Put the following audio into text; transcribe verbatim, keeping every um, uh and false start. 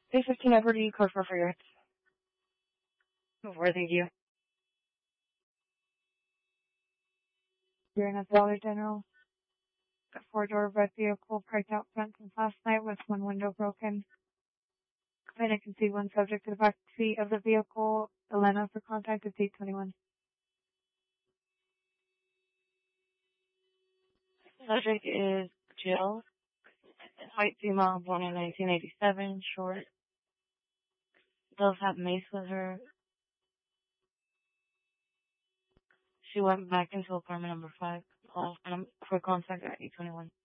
A fifteen Edward E. code for free rights. Before, thank you. You're in a Dollar General. A four-door red vehicle parked out front since last night with one window broken. And I can see one subject to the back seat of the vehicle. Elena for contact is eight twenty-one. Subject is Jill. White female, born in nineteen eighty-seven, short. Does have mace with her. She went back into apartment number five. Call for contact at eight twenty-one.